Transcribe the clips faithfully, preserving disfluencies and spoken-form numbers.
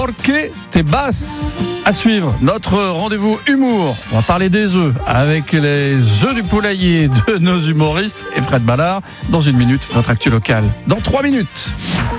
Porque te vas. À suivre, notre rendez-vous humour. On va parler des œufs avec les œufs du poulailler de nos humoristes et Fred Ballard. Dans une minute, votre actu locale. Dans trois minutes.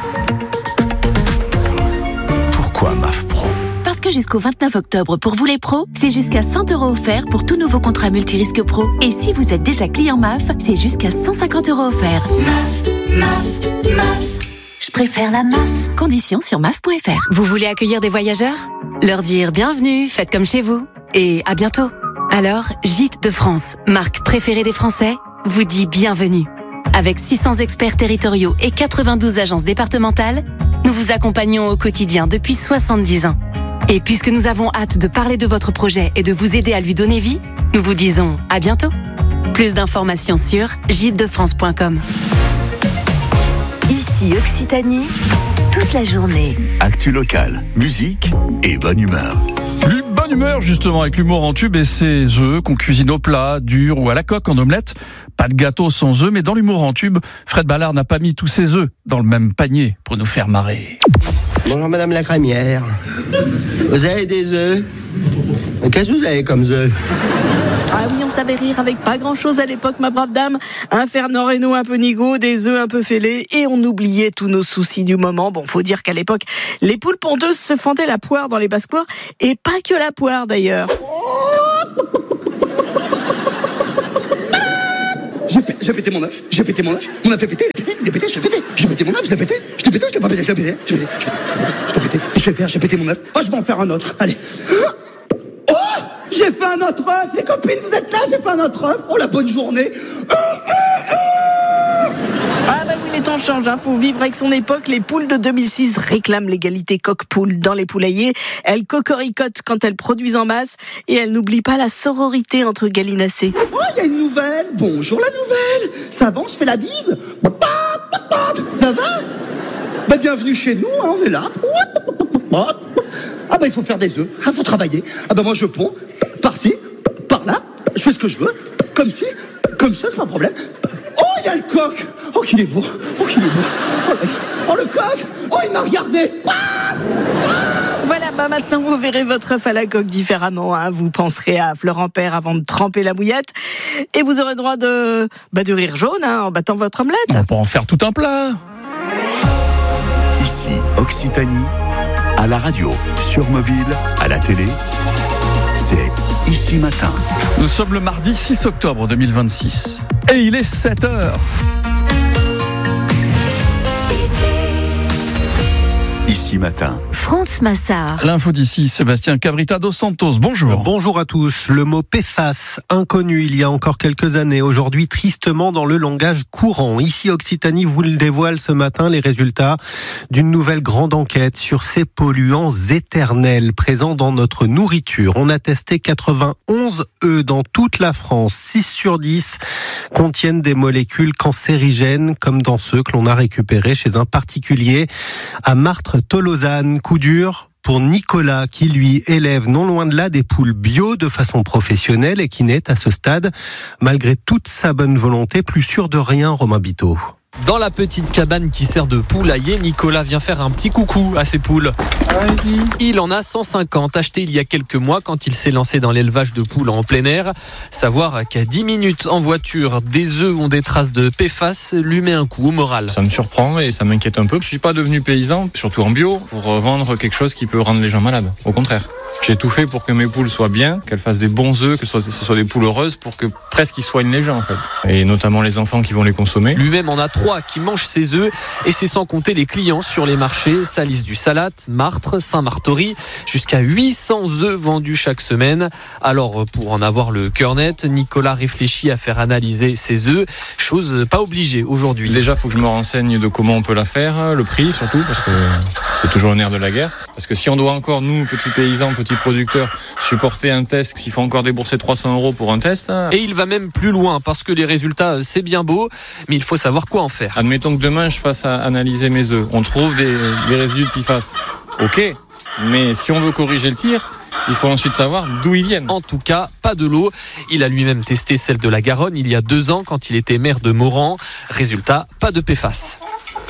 Pourquoi M A F Pro ? Parce que jusqu'au vingt-neuf octobre, pour vous les pros, c'est jusqu'à cent euros offerts pour tout nouveau contrat multirisque pro. Et si vous êtes déjà client M A F, c'est jusqu'à cent cinquante euros offerts. M A F, M A F, M A F. Je préfère la M A F. Conditions sur M A F point F R. Vous voulez accueillir des voyageurs ? Leur dire bienvenue, faites comme chez vous. Et à bientôt. Alors, Gîtes de France, marque préférée des Français, vous dit bienvenue. Avec six cents experts territoriaux et quatre-vingt-douze agences départementales, nous vous accompagnons au quotidien depuis soixante-dix ans. Et puisque nous avons hâte de parler de votre projet et de vous aider à lui donner vie, nous vous disons à bientôt. Plus d'informations sur gîtes de france point com. Ici Occitanie, toute la journée. Actu locale, musique et bonne humeur. Plus bonne humeur justement avec l'humour en tube et ses œufs qu'on cuisine au plat, dur ou à la coque en omelette. Pas de gâteau sans œufs, mais dans l'humour en tube, Fred Ballard n'a pas mis tous ses œufs dans le même panier pour nous faire marrer. Bonjour madame la crémière. Vous avez des œufs ? Qu'est-ce que vous avez comme œufs ? Ah oui, on savait rire avec pas grand-chose à l'époque, ma brave dame. Un Fernand Reynaud un peu nigaud, des œufs un peu fêlés, et on oubliait tous nos soucis du moment. Bon, faut dire qu'à l'époque, les poules pondeuses se fendaient la poire dans les basses-cours, et pas que la poire d'ailleurs. J'ai, p- j'ai pété mon œuf, j'ai pété mon œuf, mon œuf est pété, il est pété, il est pété, je l'ai pété, j'ai pété mon œuf, je l'ai pété, je l'ai pété, je l'ai pas pété, je l'ai pété, je l'ai pété, je l'ai pété, je vais faire, j'ai pété mon œuf, oh je vais en faire un autre, allez. Oh, j'ai fait un autre œuf, les copines vous êtes là, j'ai fait un autre œuf, oh la bonne journée. Ah bah oui, les temps changent, hein. Faut vivre avec son époque. Les poules de deux mille six réclament l'égalité coq-poule dans les poulaillers. Elles cocoricotent quand elles produisent en masse et elles n'oublient pas la sororité entre gallinacés. Oh, il y a une nouvelle, bonjour la nouvelle, ça va, on se fait la bise, ça va? Bah bienvenue chez nous, hein, on est là. Ah bah il faut faire des œufs, il faut travailler. Ah bah moi je ponds, par-ci, par-là, je fais ce que je veux, comme ci, comme ça, c'est pas un problème. Oh, il y a le coq. Oh, qu'il est beau. Oh, qu'il est beau. Oh, oh, le coq. Oh, il m'a regardé. Ah Voilà, bah maintenant vous verrez votre œuf à la coque différemment, hein. Vous penserez à Florent Père avant de tremper la bouillette. Et vous aurez droit de, bah, de rire jaune, hein, en battant votre omelette. On peut en faire tout un plat. Ici, Occitanie, à la radio, sur mobile, à la télé, c'est Ici Matin. Nous sommes le mardi six octobre deux mille vingt-six. Et il est sept heures. Ici Matin. France Massard. L'info d'ici, Sébastien Cabrita dos Santos. Bonjour. Bonjour à tous. Le mot P F A S, inconnu il y a encore quelques années, aujourd'hui tristement dans le langage courant. Ici Occitanie vous le dévoile ce matin les résultats d'une nouvelle grande enquête sur ces polluants éternels présents dans notre nourriture. On a testé quatre-vingt-onze œufs dans toute la France. six sur dix contiennent des molécules cancérigènes comme dans ceux que l'on a récupérés chez un particulier à Martres-Tolosane. Coup dur pour Nicolas qui lui élève non loin de là des poules bio de façon professionnelle et qui n'est à ce stade, malgré toute sa bonne volonté, plus sûr de rien, Romain Biteau. Dans la petite cabane qui sert de poulailler, Nicolas vient faire un petit coucou à ses poules. Il en a cent cinquante, achetés il y a quelques mois quand il s'est lancé dans l'élevage de poules en plein air. Savoir qu'à dix minutes en voiture, des œufs ont des traces de P F A S lui met un coup au moral. Ça me surprend et ça m'inquiète un peu. Je suis pas devenu paysan, surtout en bio, pour vendre quelque chose qui peut rendre les gens malades. Au contraire. J'ai tout fait pour que mes poules soient bien, qu'elles fassent des bons œufs, que ce soit des poules heureuses, pour que presque ils soignent les gens en fait. Et notamment les enfants qui vont les consommer. Lui-même en a trois qui mangent ses œufs et c'est sans compter les clients sur les marchés Salis du Salat, Martres, Saint-Martory, jusqu'à huit cents œufs vendus chaque semaine. Alors pour en avoir le cœur net, Nicolas réfléchit à faire analyser ses œufs, chose pas obligée aujourd'hui. Déjà, il faut que je me renseigne de comment on peut la faire, le prix surtout, parce que c'est toujours le nerf de la guerre. Parce que si on doit encore, nous, petits paysans, petits producteurs, supporter un test, qu'il faut encore débourser trois cents euros pour un test. Et il va même plus loin, parce que les résultats, c'est bien beau, mais il faut savoir quoi en faire. Admettons que demain, je fasse à analyser mes œufs. On trouve des, des résidus de P F A S. Ok, mais si on veut corriger le tir, il faut ensuite savoir d'où ils viennent. En tout cas, pas de l'eau. Il a lui-même testé celle de la Garonne il y a deux ans, quand il était maire de Moran. Résultat, pas de P F A S.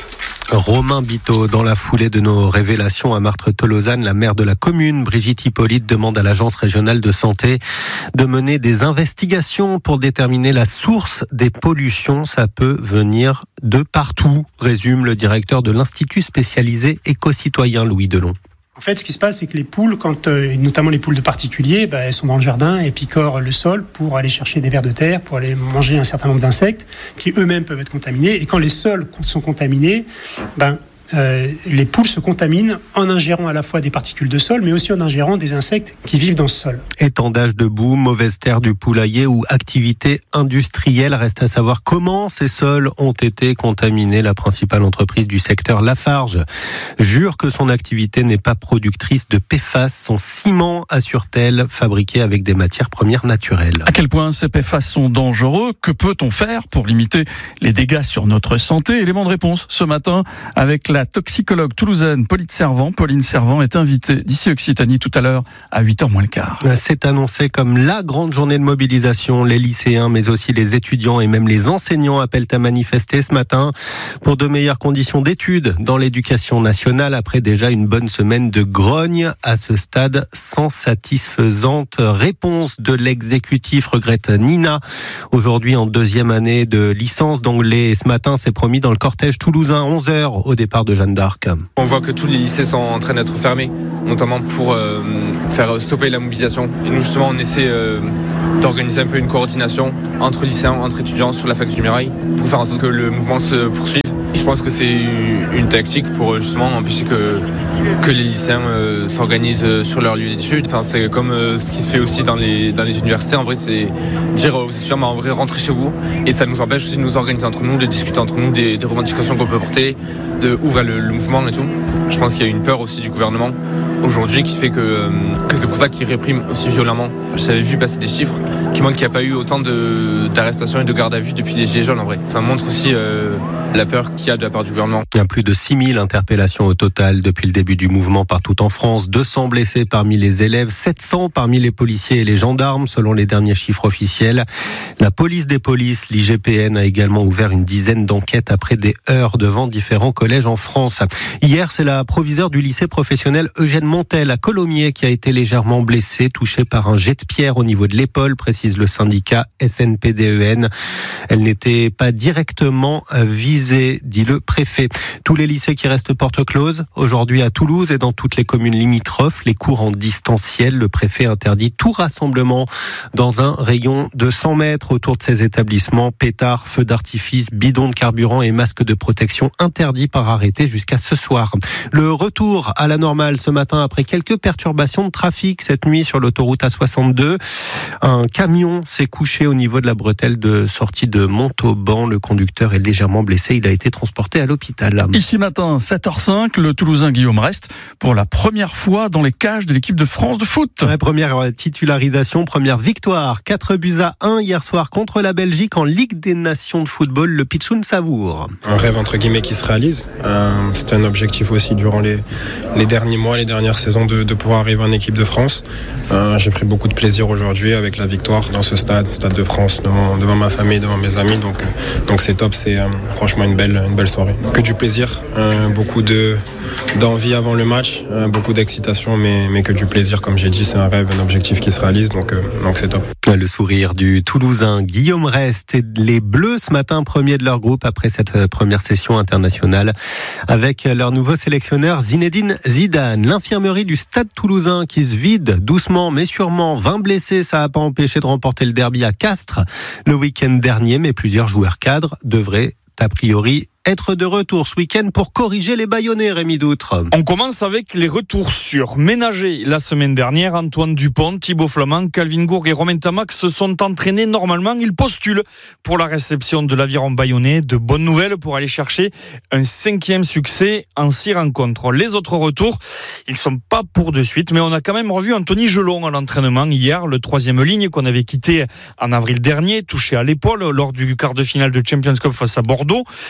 Romain Biteau, dans la foulée de nos révélations à Martre-Tolosane, la maire de la commune, Brigitte Hippolyte, demande à l'Agence régionale de santé de mener des investigations pour déterminer la source des pollutions. Ça peut venir de partout, résume le directeur de l'Institut spécialisé éco-citoyen Louis Delon. En fait, ce qui se passe, c'est que les poules, quand, euh, notamment les poules de particuliers, bah, elles sont dans le jardin et picorent le sol pour aller chercher des vers de terre, pour aller manger un certain nombre d'insectes qui eux-mêmes peuvent être contaminés. Et quand les sols sont contaminés, ben, euh, les poules se contaminent en ingérant à la fois des particules de sol, mais aussi en ingérant des insectes qui vivent dans ce sol. Étendage de boue, mauvaise terre du poulailler ou activité industrielle. Reste à savoir comment ces sols ont été contaminés. La principale entreprise du secteur, Lafarge, jure que son activité n'est pas productrice de P F A S. Son ciment, assure-t-elle, fabriqué avec des matières premières naturelles. À quel point ces P F A S sont dangereux? Que peut-on faire pour limiter les dégâts sur notre santé? Élément de réponse ce matin avec la toxicologue toulousaine Pauline Servant. Pauline Servant est invitée d'ici Occitanie tout à l'heure à huit heures moins le quart. C'est annoncé comme la grande journée de mobilisation. Les lycéens, mais aussi les étudiants et même les enseignants appellent à manifester ce matin pour de meilleures conditions d'études dans l'éducation nationale après déjà une bonne semaine de grogne. À ce stade, sans satisfaisante réponse de l'exécutif, regrette Nina. Aujourd'hui en deuxième année de licence d'anglais. Et ce matin, c'est promis dans le cortège toulousain, onze heures au départ de Jeanne d'Arc. On voit que tous les lycées sont en train d'être fermés, notamment pour euh, faire stopper la mobilisation. Et nous justement on essaie euh, d'organiser un peu une coordination entre lycéens, entre étudiants sur la fac du Mirail pour faire en sorte que le mouvement se poursuive. Je pense que c'est une tactique pour justement empêcher que, que les lycéens euh, s'organisent sur leur lieu d'études. Enfin, c'est comme euh, ce qui se fait aussi dans les, dans les universités. En vrai, c'est dire aux étudiants, bah, en vrai, rentrez chez vous. Et ça nous empêche aussi de nous organiser entre nous, de discuter entre nous des, des revendications qu'on peut porter, d'ouvrir le, le mouvement et tout. Je pense qu'il y a une peur aussi du gouvernement aujourd'hui qui fait que, euh, que c'est pour ça qu'il réprime aussi violemment. J'avais vu passer des chiffres qui montrent qu'il n'y a pas eu autant de, d'arrestations et de gardes à vue depuis les Gilets jaunes en vrai. Ça montre aussi euh, la peur qu'il y a de la part du gouvernement. Il y a plus de six mille interpellations au total depuis le début du mouvement partout en France. deux cents blessés parmi les élèves, sept cents parmi les policiers et les gendarmes, selon les derniers chiffres officiels. La police des polices, l'I G P N, a également ouvert une dizaine d'enquêtes après des heures devant différents collèges en France. Hier, c'est la proviseure du lycée professionnel Eugène Montel à Colomiers qui a été légèrement blessée, touchée par un jet de pierre au niveau de l'épaule, précise le syndicat S N P D E N. Elle n'était pas directement visée, dit le préfet. Tous les lycées qui restent porte close aujourd'hui à Toulouse et dans toutes les communes limitrophes, les cours en distanciel. Le préfet interdit tout rassemblement dans un rayon de cent mètres autour de ces établissements. Pétards, feux d'artifice, bidons de carburant et masques de protection interdits par arrêté jusqu'à ce soir. Le retour à la normale ce matin après quelques perturbations de trafic cette nuit sur l'autoroute A soixante-deux. Un camion s'est couché au niveau de la bretelle de sortie de Montauban. Le conducteur est légèrement blessé. Il a été transporté à l'hôpital. Ici matin, sept heures cinq, le Toulousain Guillaume reste pour la première fois dans les cages de l'équipe de France de foot. La première titularisation, première victoire. quatre buts à un hier soir contre la Belgique en Ligue des Nations de football. Le Pitchoun savoure. Un rêve entre guillemets qui se réalise. Euh, c'était un objectif aussi durant les, les derniers mois, les dernières saisons de, de pouvoir arriver en équipe de France. Euh, j'ai pris beaucoup de plaisir aujourd'hui avec la victoire dans ce stade, stade de France, devant, devant ma famille, devant mes amis. Donc, donc c'est top, c'est euh, franchement une belle, une belle soirée. Que du plaisir, euh, beaucoup de, d'envie avant le match, euh, beaucoup d'excitation, mais, mais que du plaisir, comme j'ai dit, c'est un rêve, un objectif qui se réalise, donc, euh, donc c'est top. Le sourire du Toulousain Guillaume Rest et les Bleus ce matin, premier de leur groupe après cette première session internationale avec leur nouveau sélectionneur Zinedine Zidane. L'infirmerie du Stade Toulousain qui se vide doucement mais sûrement. vingt blessés, ça n'a pas empêché de remporter le derby à Castres le week-end dernier, mais plusieurs joueurs cadres devraient a priori être de retour ce week-end pour corriger les bâillonnés, Rémi Doutre. On commence avec les retours sûrs. Ménagés la semaine dernière, Antoine Dupont, Thibaut Flamand, Calvin Gourgue et Romain Tamac se sont entraînés normalement. Ils postulent pour la réception de l'aviron bayonnais. De bonnes nouvelles pour aller chercher un cinquième succès en six rencontres. Les autres retours, ils ne sont pas pour de suite, mais on a quand même revu Anthony Gelon à l'entraînement hier, le troisième ligne qu'on avait quitté en avril dernier, touché à l'épaule lors du quart de finale de Champions Cup face à Bordeaux.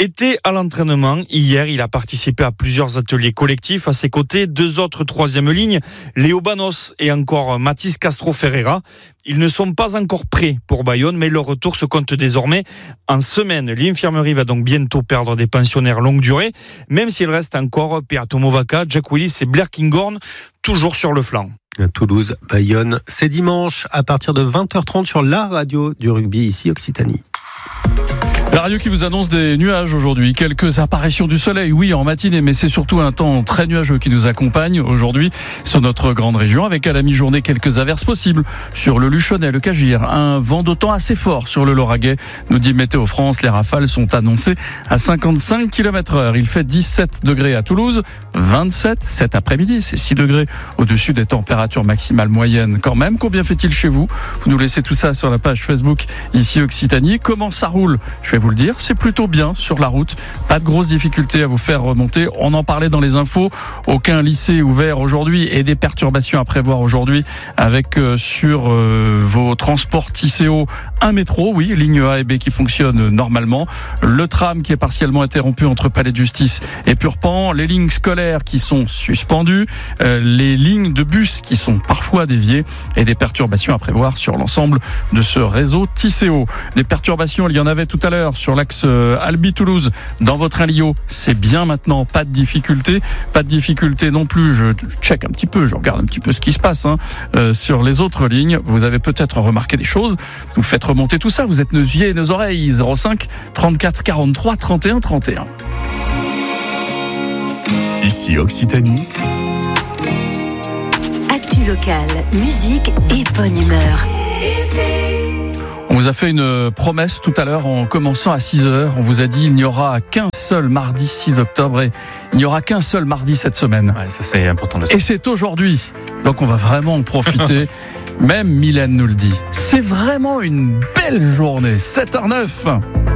était à l'entraînement. Hier, il a participé à plusieurs ateliers collectifs. À ses côtés, deux autres troisième ligne, Léo Banos et encore Mathis Castro Ferreira. Ils ne sont pas encore prêts pour Bayonne, mais leur retour se compte désormais en semaine. L'infirmerie va donc bientôt perdre des pensionnaires longue durée, même s'il reste encore Peato Movaca, Jack Willis et Blair Kinghorn, toujours sur le flanc. Toulouse, Bayonne, c'est dimanche à partir de vingt heures trente sur la radio du rugby, ici Occitanie. La radio qui vous annonce des nuages aujourd'hui, quelques apparitions du soleil, oui, en matinée, mais c'est surtout un temps très nuageux qui nous accompagne aujourd'hui sur notre grande région, avec à la mi-journée quelques averses possibles sur le Luchonnais, le Cagir, un vent de temps assez fort sur le Lauragais, nous dit Météo France. Les rafales sont annoncées à cinquante-cinq kilomètres heure. Il fait dix-sept degrés à Toulouse, vingt-sept cet après-midi, c'est six degrés au-dessus des températures maximales moyennes quand même. Combien fait-il chez vous? Vous nous laissez tout ça sur la page Facebook ici Occitanie. Comment ça roule? Je vais vous le dire, c'est plutôt bien sur la route, pas de grosses difficultés à vous faire remonter. On en parlait dans les infos, aucun lycée ouvert aujourd'hui et des perturbations à prévoir aujourd'hui avec euh, sur euh, vos transports Tisséo un métro, oui, ligne A et B qui fonctionne normalement, le tram qui est partiellement interrompu entre Palais de Justice et Purpan, les lignes scolaires qui sont suspendues, euh, les lignes de bus qui sont parfois déviées et des perturbations à prévoir sur l'ensemble de ce réseau Tisséo. Des perturbations, il y en avait tout à l'heure sur l'axe Albi-Toulouse dans votre Alio, c'est bien maintenant, pas de difficulté, pas de difficulté non plus, je check un petit peu, je regarde un petit peu ce qui se passe hein, euh, sur les autres lignes. Vous avez peut-être remarqué des choses, vous faites remonter tout ça, vous êtes nos yeux et nos oreilles. Zéro cinq trente-quatre quarante-trois trente et un trente et un. Ici Occitanie. Actu locale, musique et bonne humeur. On vous a fait une promesse tout à l'heure en commençant à six heures. On vous a dit il n'y aura qu'un seul mardi six octobre et il n'y aura qu'un seul mardi cette semaine. Ouais, ça c'est important de le savoir. Et c'est aujourd'hui. Donc on va vraiment en profiter. Même Mylène nous le dit. C'est vraiment une belle journée. sept heures zéro neuf.